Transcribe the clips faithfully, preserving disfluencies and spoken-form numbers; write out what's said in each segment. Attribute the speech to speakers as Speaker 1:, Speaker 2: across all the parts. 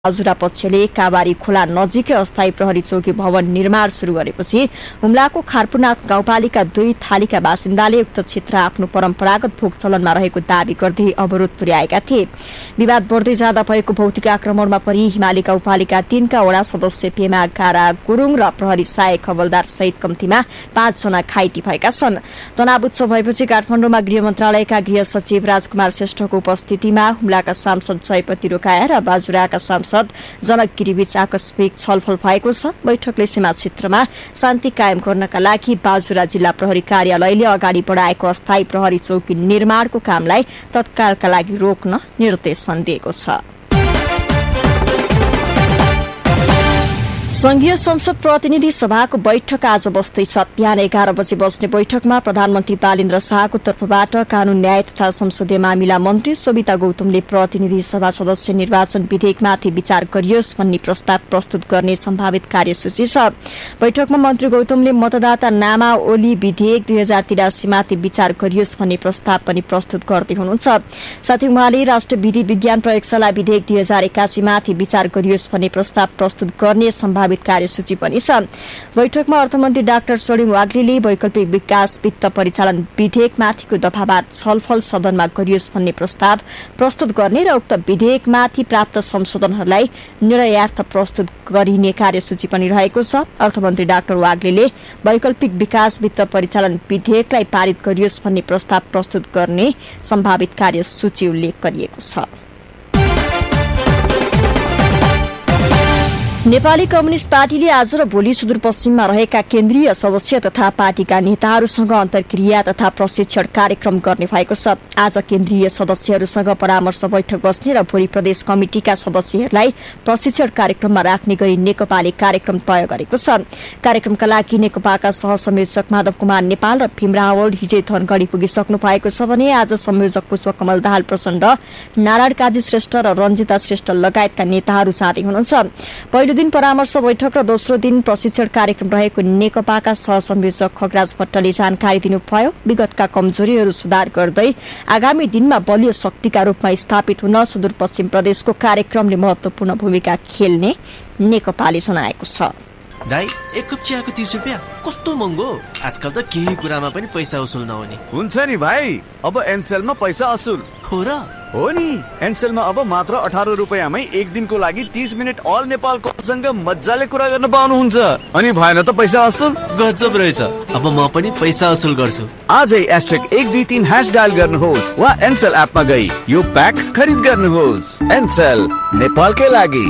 Speaker 1: बाजुरा पक्षले काबारी खोला नजिकै अस्थायी प्रहरी चौकी भवन निर्माण शुरू गरेपछि हुम्लाको खारपुनाथ गाउँपालिका दुई थालीका बासिन्दाले उक्त क्षेत्र आफ्नो परम्परागत भोग चलनमा रहेको दावी गर्दै अवरोध पुर्याएका थिए। विवाद बढ्दै जाँदा भएको भौतिक आक्रमणमा परि हिमाली गाउँपालिका तीनका वडा सदस्य पेमा गारा गुरुङ र प्रहरी सहायक हवलदार सहित कम्तीमा पाँचजना घाइते भएका छन्। तनाव उच्च भएपछि काठमाडौँमा गृह मन्त्रालयका गृह सचिव राजकुमार श्रेष्ठको उपस्थितिमा हुम्लाका सांसद जयपति रोकाया र बाजुराका सांसद जनक गिरीबीच आकस्मिक छलफल भएको छ। बैठकले सीमा क्षेत्रमा शान्ति कायम गर्नका लागि बाजुरा जिल्ला प्रहरी कार्यालयले अगाडि बढाएको अस्थायी प्रहरी चौकी निर्माणको कामलाई तत्कालका लागि रोक्न निर्देशन दिएको छ। संघीय संसद प्रतिनिधि सभाको बैठक आज बस्दैछ। बिहान एघार बजे बस्ने बैठकमा प्रधानमन्त्री बालेन्द्र शाहको तर्फबाट कानून न्याय तथा संसदीय मामिला मन्त्री सोभिता गौतमले प्रतिनिधि सभा सदस्य निर्वाचन विधेयकमाथि विचार गरियोस् भन्ने प्रस्ताव प्रस्तुत गर्ने सम्भावित कार्यसूची छ। बैठकमा मन्त्री गौतमले मतदाता नामावली विधेयक दुई हजार तिरासीमाथि विचार गरियोस् भन्ने प्रस्ताव पनि प्रस्तुत गर्दै हुनुहुन्छ। साथै उहाँले राष्ट्रिय विधि विज्ञान प्रयोगशाला विधेयक दुई हजार एकासीमाथि विचार गरियोस् भन्ने प्रस्ताव प्रस्तुत गर्ने सम्भावित कार्यसूची पनि छ। बैठकमा अर्थमन्त्री डाक्टर सोलिङ वाग्लीले वैकल्पिक विकास वित्त परिचालन विधेयकमाथिको दफावार छलफल सदनमा गरियोस् भन्ने प्रस्ताव प्रस्तुत गर्ने र उक्त विधेयकमाथि प्राप्त संशोधनहरूलाई निर्णयार्थ प्रस्तुत गरिने कार्यसूची पनि रहेको छ। अर्थमन्त्री डाक्टर वाग्लीले वैकल्पिक विकास वित्त परिचालन विधेयकलाई पारित गरियोस् भन्ने प्रस्ताव प्रस्तुत गर्ने सम्भावित कार्यसूची उल्लेख गरिएको छ। नेपाली कम्युनिष्ट पार्टीले आज र भोलि सुदूरपश्चिममा रहेका केन्द्रीय सदस्य तथा पार्टीका नेताहरूसँग अन्तर्क्रिया तथा प्रशिक्षण कार्यक्रम गर्ने भएको छ। आज केन्द्रीय सदस्यहरूसँग परामर्श बैठक बस्ने र भोलि प्रदेश कमिटिका सदस्यहरूलाई प्रशिक्षण कार्यक्रममा राख्ने गरी नेकपाले कार्यक्रम तय गरेको छ। कार्यक्रमका लागि नेकपाका सहसंयोजक माधव कुमार नेपाल र भीमरावल हिजै धनगढ़ी पुगिसक्नु भएको छ भने आज संयोजक पुष्पकमल दाहाल प्रचण्ड, नारायण काजी श्रेष्ठ र रञ्जिता श्रेष्ठ लगायतका नेताहरू साथै हुनुहुन्छ। दिन परामर्श बैठक र दोस्रो दिन प्रशिक्षण कार्यक्रम रहेको नेकपाका सहसंयोजक खगराज भट्टले जानकारी दिनुभयो। विगतका कमजोरीहरू सुधार गर्दै आगामी दिनमा बलियो शक्तिका रूपमा स्थापित हुन सुदूरपश्चिम प्रदेशको कार्यक्रमले महत्वपूर्ण भूमिका खेल्ने नेकपाले जनाएको छ।
Speaker 2: दाइ एक कप चियाको तीस रुपियाँ कस्तो महँगो। आजकल त केही कुरामा पनि पैसा असुल नहुने
Speaker 3: हुन्छ नि भाइ। अब एनसेलमा पैसा असुल
Speaker 2: हो र
Speaker 3: हो नि। एनसेलमा अब मात्र अठार रुपियाँमै एक दिनको लागि तीस मिनट अल नेपाल कलसँग मजाले कुरा गर्न पाउनुहुन्छ। अनि भएन त पैसा असुल।
Speaker 2: गजब रहेछ। अब म पनि पैसा असुल गर्छु।
Speaker 3: आजै एस्ट्रिक एक दुई तीन ह्यास डायल गर्नुहोस् वा एनसेल एपमा गई यो प्याक खरिद गर्नुहोस्। एनसेल नेपालकै लागि।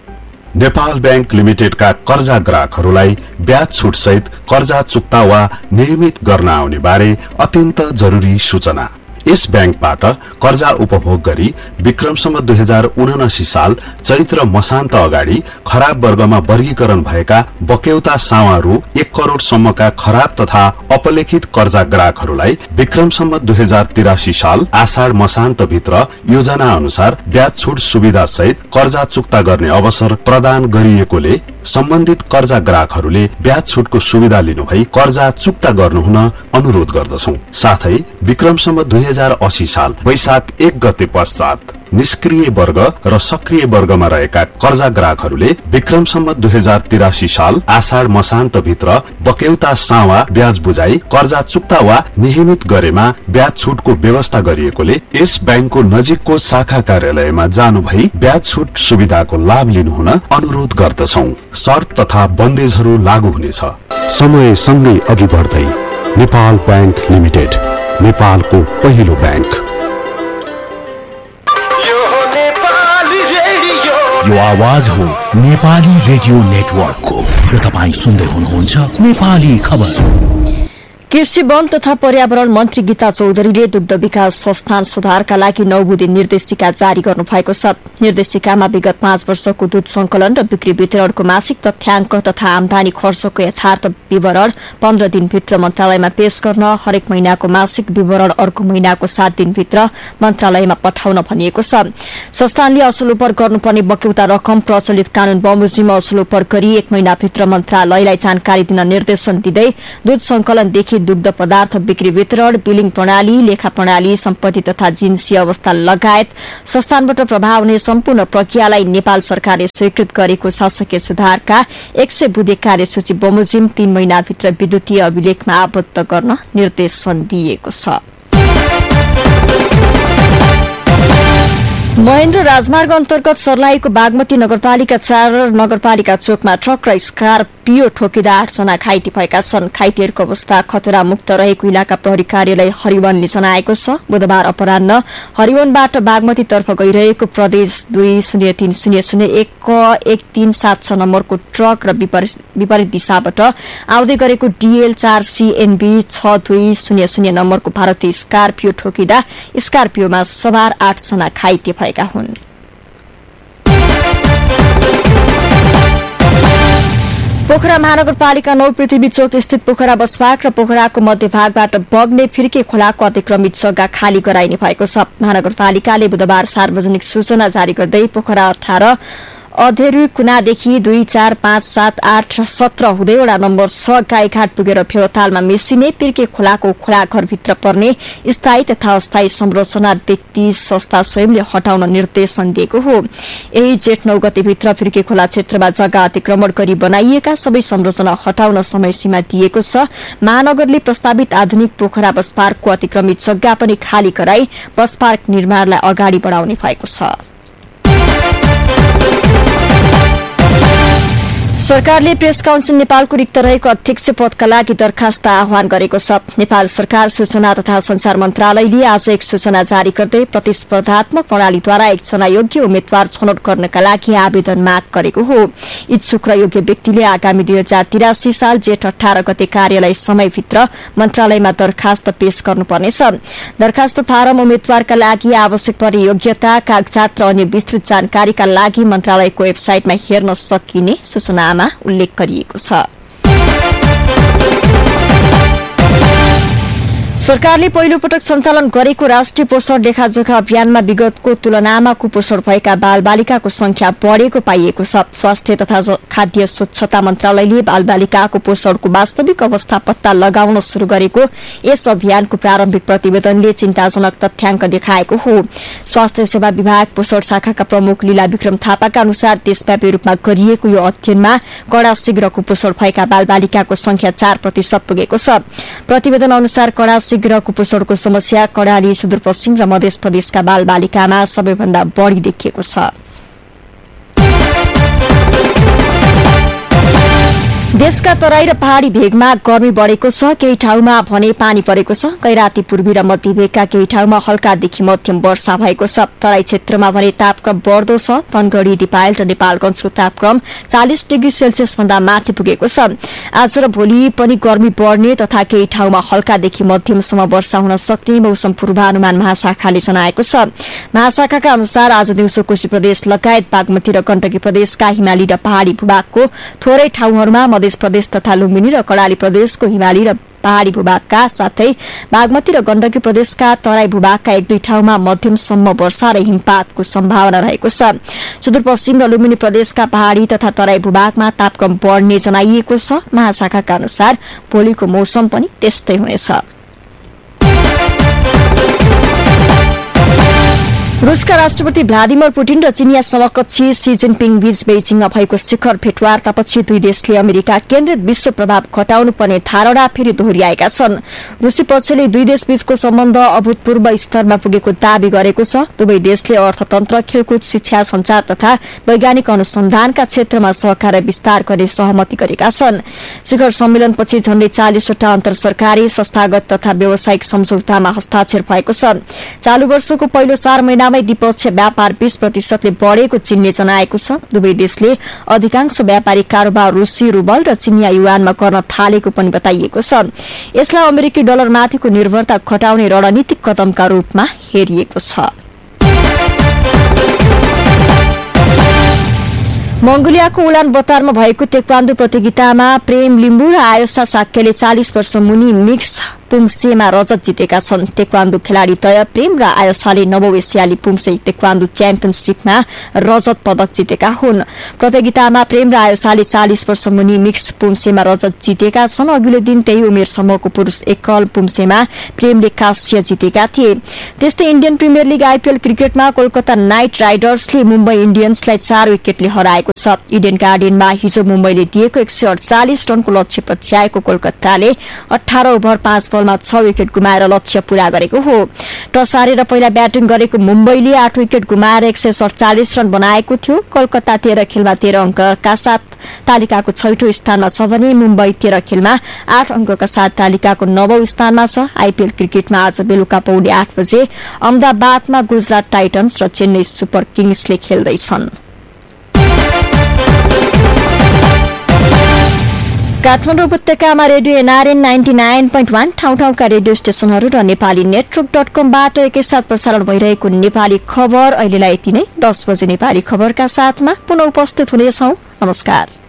Speaker 4: नेपाल बैंक लिमिटेडका कर्जा ग्राहकहरूलाई ब्याज छुट सहित कर्जा चुक्ता वा नियमित गर्न आउने बारे अत्यन्त जरुरी सूचना। यस बैंकबाट कर्जा उपभोग गरी विक्रमसम्म दुई हजार उनासी साल चैत्र मसान्त अगाडि खराब वर्गमा वर्गीकरण भएका बक्यौता सावा रु एक करोड़ सम्मका खराब तथा अपलेखित कर्जा ग्राहकहरूलाई विक्रमसम्म दुई हजार तिरासी साल आषाढ़ मसान्त भित्र योजना अनुसार ब्याज छुट सुविधा सहित कर्जा चुक्ता गर्ने अवसर प्रदान गरिएकोले सम्बन्धित कर्जा ग्राहकहरूले ब्याज छुटको सुविधा लिनुभई कर्जा चुक्ता गर्नुहुन अनुरोध गर्दछौं। साथै विक्रमसम्म दुई हजार अस्सी साल वैशाख एक गते पश्चात निष्क्रिय वर्ग र सक्रिय वर्गमा रहेका कर्जा ग्राहकहरूले विक्रमसम्म दुई हजार तिरासी साल आषाढ़ मसान्त भित्र बक्यौता सावा ब्याज बुझाई कर्जा चुक्ता वा नियमित गरेमा ब्याज छुटको व्यवस्था गरिएकोले यस बैंकको नजिकको शाखा कार्यालयमा जानु भई ब्याज छुट सुविधाको लाभ लिनुहुन अनुरोध गर्दछौं। शर्त तथा बन्देजहरू लागू हुनेछ।
Speaker 5: समय सँगै अघि बढ्दै नेपाल बैंक लिमिटेड, नेपालको पहिलो बैंक।
Speaker 6: यो आवाज हो नेपाली रेडियो नेटवर्कको र तपाईँ सुन्दै हुनुहुन्छ नेपाली खबर।
Speaker 1: कृषि वन तथा पर्यावरण मन्त्री गीता चौधरीले दुग्ध विकास संस्थान सुधारका लागि नौ बुँदे निर्देशिका जारी गर्नु भएको छ। निर्देशिकामा विगत पाँच वर्षको दूध संकलन र बिक्री वितरणको मासिक तथ्याङ्क तथा आमदानी खर्चको यथार्थ विवरण पन्ध्र दिनभित्र मन्त्रालयमा पेश गर्न, हरेक महिनाको मासिक विवरण अर्को महिनाको सात दिनभित्र मन्त्रालयमा पठाउन भनिएको छ। संस्थानले असुलोपर गर्नुपर्ने बक्यौता रकम प्रचलित कानून बमोजिममा असुलोपर गरी एक महिनाभित्र मन्त्रालयलाई जानकारी दिन निर्देशन दिँदै दूध संकलनदेखि दुग्ध पदार्थ बिक्री वितरण बिलिङ प्रणाली लेखा प्रणाली सम्पत्ति तथा जिन्सी अवस्था लगायत संस्थानबाट प्रभाव हुने सम्पूर्ण प्रक्रियालाई नेपाल सरकारले स्वीकृत गरेको शासकीय सुधारका एक सय बुँदे कार्यसूची बमोजिम तीन महिनाभित्र विद्युतीय अभिलेखमा आबद्ध गर्न निर्देशन दिइएको छ। महेन्द्र राजमार्ग अन्तर्गत सर्लाहीको बागमती नगरपालिका चार नगरपालिका चोकमा ट्रक र स्कर्पियो ठोकिँदा आठजना घाइते भएका छन्। घाइतेहरूको अवस्था खतरामुक्त रहेको इलाका प्रहरी कार्यालय हरिवनले जनाएको छ। बुधबार अपराह्न हरिवनबाट बागमतीतर्फ गइरहेको प्रदेश दुई शून्य तीन शून्य शून्य एक एक तीन सात छ नम्बरको ट्रक र विपरीत दिशाबाट आउँदै गरेको डीएल चार सीएनबी छ दुई शून्य शून्य नम्बरको भारतीय स्कर्पियो ठोकिँदा स्कर्पियोमा सवार आठजना घाइते भएका हुन्। पोखरा महानगरपालिका नौ पृथ्वी चोक स्थित पोखरा बसपार्क र पोखराको मध्यभागबाट बग्ने फिर्के खोलाको अतिक्रमित जग्गा खाली गराइने भएको छ। महानगरपालिकाले बुधबार सार्वजनिक सूचना जारी गर्दै पोखरा अठार अधेरू कुनादेखि दुई चार पाँच सात आठ सत्र हुँदै वडा नम्बर छ गाईघाट पुगेर फेवातालमा मिसिने पिर्के खोलाको खोलाघरभित्र पर्ने स्थायी तथा अस्थायी संरचना व्यक्ति संस्था स्वयंले हटाउन निर्देशन दिएको हो। यही जेठ नौ गतेभित्र फिर्के खोला क्षेत्रमा जग्गा अतिक्रमण गरी बनाइएका सबै संरचना हटाउन समय सीमा दिएको छ। महानगरले प्रस्तावित आधुनिक पोखरा बस पार्कको अतिक्रमित जग्गा पनि खाली गराई बस पार्क निर्माणलाई अगाडि बढाउने भएको छ। सरकारले प्रेस काउन्सिल नेपालको रिक्त रहेको अध्यक्ष पदका लागि दरखास्त आह्वान गरेको छ। नेपाल सरकार सूचना तथा संचार मन्त्रालयले आज एक सूचना जारी गर्दै प्रतिस्पर्धात्मक प्रणालीद्वारा एकजना योग्य उम्मेद्वार छनौट गर्नका लागि आवेदन माग गरेको हो। इच्छुक र योग्य व्यक्तिले आगामी दुई हजार तिरासी साल जेठ अठार गते कार्यालय समयभित्र मन्त्रालयमा दरखास्त पेश गर्नुपर्नेछ। दरखास्त फारम उम्मेद्वारका लागि आवश्यक पर्ने योग्यता कागजात र अन्य विस्तृत जानकारीका लागि मन्त्रालयको वेबसाइटमा हेर्न सकिने सूचना उल्लेख गरिएको छ। सरकारले पहिलो पटक सञ्चालन गरेको राष्ट्रिय पोषण लेखाजोखा अभियानमा विगतको तुलनामा कुपोषण भएका बालबालिकाको संख्या बढ़ेको पाइएको छ। स्वास्थ्य तथा खाद्य स्वच्छता मन्त्रालयले बालबालिकाको पोषणको वास्तविक अवस्था पत्ता लगाउन शुरू गरेको यस अभियानको प्रारम्भिक प्रतिवेदनले चिन्ताजनक तथ्याङ्क देखाएको हो। स्वास्थ्य सेवा विभाग पोषण शाखाका प्रमुख लीला विक्रम थापाका अनुसार देशव्यापी रूपमा गरिएको यो अध्ययनमा कडा शीघ्र कुपोषण भएका बालबालिकाको संख्या चार प्रतिशत पुगेको छ। प्रतिवेदन अनुसार कडा शीघ्र कुपोषणको समस्या कर्णाली सुदूरपश्चिम र मध्य प्रदेशका बालबालिकामा सबैभन्दा बढ़ी देखिएको छ। देशका तराई र पहाड़ी भेगमा गर्मी बढ़ेको छ। केही ठाउँमा भने पानी परेको छ। गैराती पूर्वी र मध्य भेगका केही ठाउँमा हल्कादेखि मध्यम वर्षा भएको छ। तराई क्षेत्रमा भने तापक्रम बढ़दो छ। तनगढ़ी दिपायल र नेपालगंजको तापक्रम चालीस डिग्री सेल्सियस भन्दा माथि पुगेको छ। आज र भोलि पनि गर्मी बढ़ने तथा केही ठाउँमा हल्कादेखि मध्यमसम्म वर्षा हुन सक्ने मौसम पूर्वानुमान महाशाखाले जनाएको छ। महाशाखाका अनुसार आज दिउँसो कोशी प्रदेश लगायत बागमती र गण्डकी प्रदेशका हिमाली र पहाड़ी भूभागको थोरै ठाउँहरूमा मध्य प्रदेश तथा लुम्बिनी र कर्णाली प्रदेशको हिमाली र पहाड़ी भूभागका साथै बागमती र गण्डकी प्रदेशका तराई भूभागका एक दुई ठाउँमा मध्यमसम्म वर्षा र हिमपातको सम्भावना रहेको छ। सुदूरपश्चिम र लुम्बिनी प्रदेशका पहाड़ी तथा तराई भूभागमा तापक्रम बढ़ने जनाइएको छ। महाशाखाका अनुसार भोलिको मौसम पनि त्यस्तै हुनेछ। रूसका राष्ट्रपति भ्लादिमिर पुटिन र चिनिया समकक्षी सी जिनपिङ बीच बेइजिङमा भएको शिखर भेटवार्तापछि दुई देशले अमेरिका केन्द्रित विश्व प्रभाव घटाउनु पर्ने धारणा फेरि दोहोर्याएका छन्। रूसी पक्षले दुई देश बीचको सम्बन्ध अभूतपूर्व स्तरमा पुगेको दावी गरेको छ। दुवै देशले अर्थतन्त्र, खेलकुद, शिक्षा, संचार तथा वैज्ञानिक अनुसन्धानका क्षेत्रमा सहकार्य विस्तार गर्ने सहमति गरेका छन्। शिखर सम्मेलनपछि झण्डै चालिसवटा अन्तर सरकारी, संस्थागत तथा व्यावसायिक सम्झौतामा हस्ताक्षर भएको छ। चालू वर्षको पहिलो चार महिना द्विपक्षीय व्यापार बीस प्रतिशतले बढ़ेको चीनले जनाएको छ। दुवै देशले अधिकांश व्यापारिक कारोबार रूसी रूबल र चिनिया युवानमा गर्न थालेको पनि बताइएको छ। यसलाई अमेरिकी डलरमाथिको निर्भरता घटाउने रणनीतिक कदमका रूपमा हेरिएको छ। मंगोलियाको उलान बतारमा भएको तेक्वान्दो प्रतियोगितामा प्रेम लिम्बू र आयोसा साक्यले चालीस वर्ष मुनि मिक्स पुम्सेमा रजत जितेका छन्। तेक्वान्दो खेलाडी तय प्रेम र आयोसाले नवौं एसियाली पुम्से तेक्वान्दो च्याम्पियनशीपमा रजत पदक जितेका हुन्। प्रतियोगितामा प्रेम र आयोसाले चालीस वर्ष मुनि मिक्स पुम्सेमा रजत जितेका छन्। अघिल्लो दिन त्यही उमेर समूहको पुरूष एकल पुम्सेमा प्रेमले कांस्य जितेका थिए। त्यस्तै इन्डियन प्रिमियर लीग आईपीएल क्रिकेटमा कोलकाता नाइट राइडर्सले मुम्बई इन्डियन्सलाई चार विकेटले हराएको छ। इडेन गार्डनमा हिजो मुम्बईले दिएको एक सय अडचालिस रनको लक्ष्य पछ्याएको कोलकाताले अठार ओभर पाँच बलमा छ विकेट गुमाएर लक्ष्य पूरा गरेको हो। टस हारेर पहिला ब्याटिङ गरेको मुम्बईले आठ विकेट गुमाएर एक सय सडचालिस रन बनाएको थियो। कोलकाता तेह्र खेलमा तेह्र अंकका साथ तालिकाको छैठौं स्थानमा छ भने मुम्बई तेह्र खेलमा आठ अंकका साथ तालिकाको नवौं स्थानमा छ। आईपीएल क्रिकेटमा आज बेलुका पौने आठ बजे अहमदाबादमा गुजरात टाइटन्स र चेन्नई सुपर किङ्सले खेल्दैछन्। काठमाडौँ उपत्यकामा radio NRN ninety nine point one ठाउँ ठाउँका रेडियो स्टेशनहरू र नेपाली नेटवर्क डट कमबाट एकैसाथ प्रसारण भइरहेको नेपाली खबर अहिलेलाई यति नै। दस बजे नेपाली खबरका साथमा पुनः उपस्थित हुनेछौं। नमस्कार।